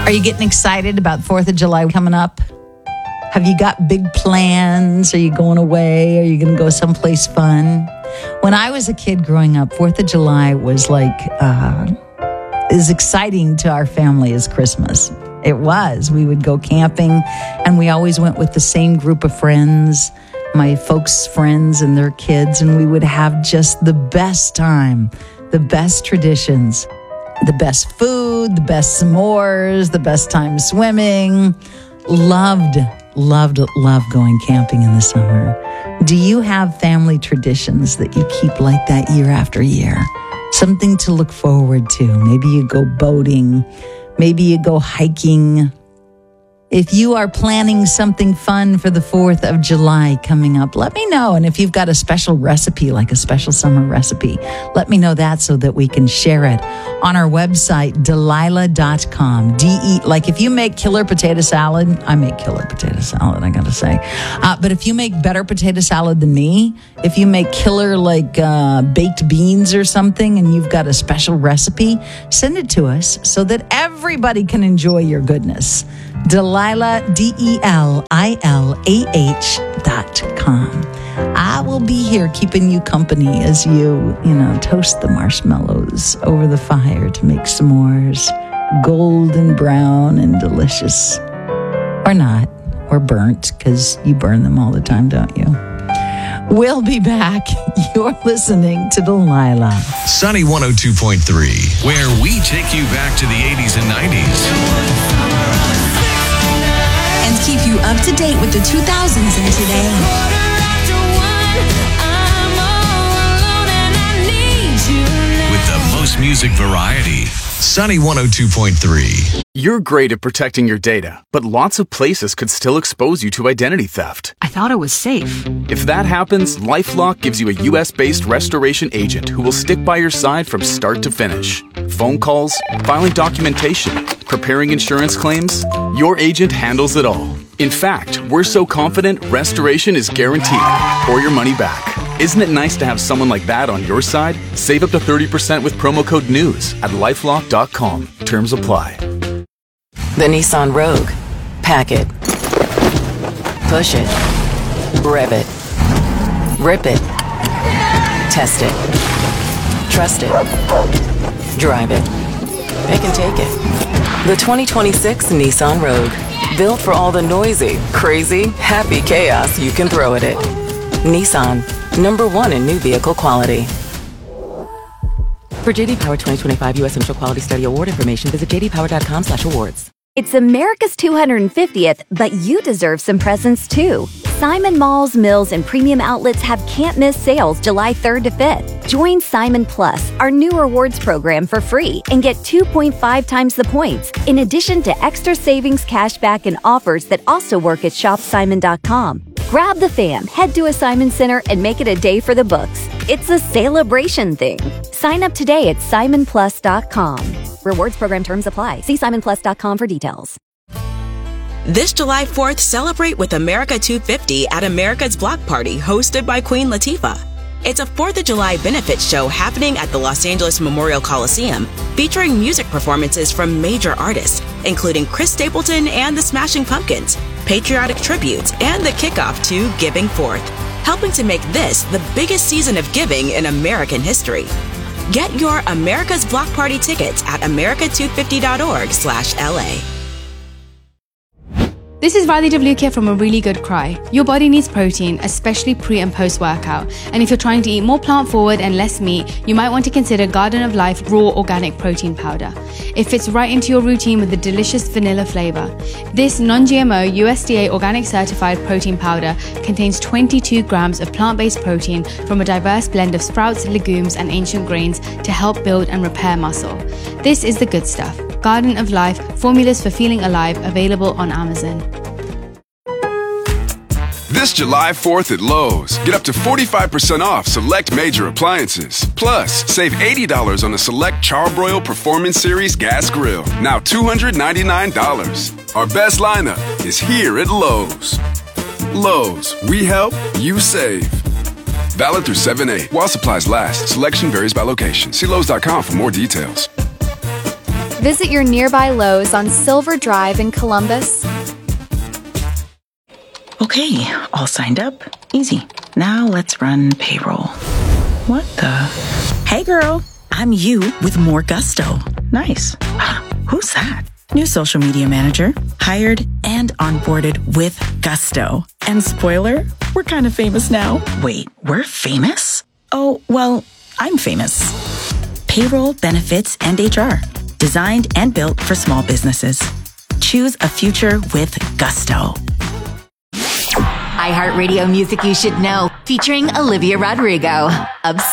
Are you getting excited about 4th of July coming up? Have you got big plans? Are you going away? Are you going to go someplace fun? When I was a kid growing up, 4th of July was like as exciting to our family as Christmas. It was. We would go camping, and we always went with the same group of friends, my folks' friends and their kids, and we would have just the best time, the best traditions. The best food, the best s'mores, the best time swimming. Loved going camping in the summer. Do you have family traditions that you keep like that year after year? Something to look forward to. Maybe you go boating. Maybe you go hiking. If you are planning something fun for the 4th of July coming up, let me know. And if you've got a special recipe, like a special summer recipe, let me know that so that we can share it on our website, Delilah.com. Like if you make killer potato salad, I make killer potato salad, I gotta say. But if you make better potato salad than me, if you make killer baked beans or something and you've got a special recipe, send it to us so that everybody can enjoy your goodness. Delilah, DELILAH.com. I will be here keeping you company as you toast the marshmallows over the fire to make s'mores, golden brown and delicious. Or not, or burnt, because you burn them all the time, don't you? We'll be back. You're listening to Delilah. Sunny 102.3, where we take you back to the 80s and 90s. And keep you up to date with the 2000s and today. With the most music variety. Sunny 102.3. You're great at protecting your data, but lots of places could still expose you to identity theft. I thought it was safe. If that happens, LifeLock gives you a US-based restoration agent who will stick by your side from start to finish. Phone calls, filing documentation, preparing insurance claims, your agent handles it all. In fact, we're so confident restoration is guaranteed or your money back. Isn't it nice to have someone like that on your side? Save up to 30% with promo code NEWS at LifeLock.com. Terms apply. The Nissan Rogue. Pack it. Push it. Rev it. Rip it. Test it. Trust it. Drive it. Pick and take it. The 2026 Nissan Rogue. Built for all the noisy, crazy, happy chaos you can throw at it. Nissan. #1 in new vehicle quality. For JD Power 2025 U.S. Central Quality Study Award information, visit jdpower.com/awards. It's America's 250th, but you deserve some presents too. Simon Malls, Mills, and Premium Outlets have can't-miss sales July 3rd to 5th. Join Simon Plus, our new rewards program, for free and get 2.5 times the points, in addition to extra savings, cashback, and offers that also work at shopsimon.com. Grab the fam, head to a Simon Center, and make it a day for the books. It's a celebration thing. Sign up today at simonplus.com. Rewards program terms apply. See simonplus.com for details. This July 4th, celebrate with America 250 at America's Block Party, hosted by Queen Latifah. It's a 4th of July benefit show happening at the Los Angeles Memorial Coliseum, featuring music performances from major artists, including Chris Stapleton and the Smashing Pumpkins, patriotic tributes, and the kickoff to Giving Forth, helping to make this the biggest season of giving in American history. Get your America's Block Party tickets at america250.org/LA. This is Riley WK from A Really Good Cry. Your body needs protein, especially pre and post workout. And if you're trying to eat more plant forward and less meat, you might want to consider Garden of Life Raw Organic Protein Powder. It fits right into your routine with a delicious vanilla flavor. This non-GMO USDA organic certified protein powder contains 22 grams of plant-based protein from a diverse blend of sprouts, legumes, and ancient grains to help build and repair muscle. This is the good stuff. Garden of Life, formulas for feeling alive, available on Amazon. This July 4th at Lowe's, get up to 45% off select major appliances. Plus, save $80 on the select Charbroil Performance Series gas grill, now $299. Our best lineup is here at Lowe's. Lowe's, we help, you save. Valid through 7/8 while supplies last. Selection varies by location. See Lowe's.com for more details. Visit your nearby Lowe's on Silver Drive in Columbus. Okay, all signed up. Easy. Now let's run payroll. What the? Hey girl, I'm you with more gusto. Nice. Who's that? New social media manager, hired and onboarded with gusto. And spoiler, we're kind of famous now. Wait, we're famous? Oh, well, I'm famous. Payroll, benefits, and HR. Designed and built for small businesses. Choose a future with gusto. iHeartRadio Music You Should Know, featuring Olivia Rodrigo. Obsessed.